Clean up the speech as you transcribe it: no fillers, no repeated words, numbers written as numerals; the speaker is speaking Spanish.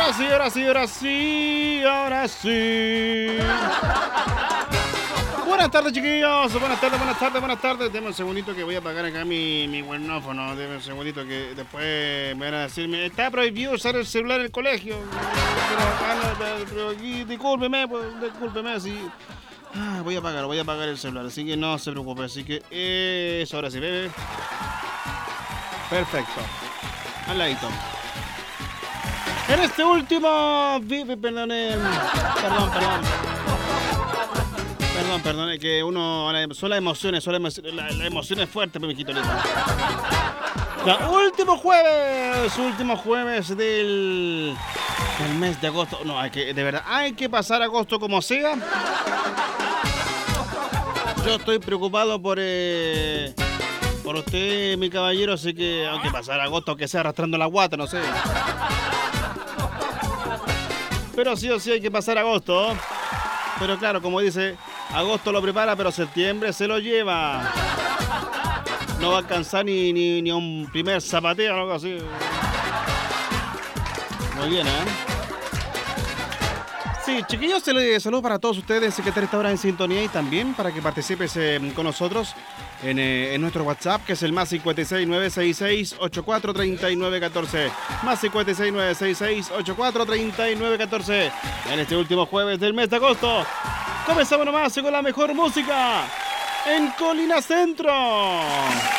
Ahora sí, ahora sí, ahora sí, ahora sí. Buenas tardes, chiquillos. Buenas tardes, buenas tardes, buenas tardes. Deme un segundito que voy a apagar acá mi buenófono. Deme un segundito que después me van a decirme, está prohibido usar el celular en el colegio. Pero aquí, discúlpeme, pues, discúlpeme, sí. Voy a apagar el celular, así que no se preocupe. Así que eso, ahora sí, bebé. Perfecto. Al ladito. En este último... Perdón. Perdón, es que uno... Son las emociones, la emoción es fuerte, pues, mijito lindo. Ya, último jueves del mes de agosto. No, de verdad, hay que pasar agosto como sea. Yo estoy preocupado por usted, mi caballero, así que hay que pasar agosto, aunque sea arrastrando la guata, no sé. Pero sí o sí hay que pasar agosto. Pero claro, como dice, agosto lo prepara, pero septiembre se lo lleva. No va a alcanzar ni un primer zapateo o algo así. Muy bien, Sí, chiquillos, saludo para todos ustedes que están esta hora en sintonía y también para que participes con nosotros en nuestro WhatsApp, que es el más 56966843914. Más 56966843914. En este último jueves del mes de agosto, comenzamos nomás con la mejor música en Colina Centro.